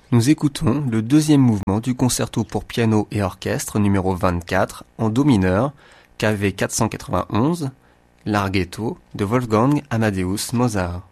Nous écoutons le deuxième mouvement du concerto pour piano et orchestre numéro 24 en do mineur, KV 491, Larghetto de Wolfgang Amadeus Mozart.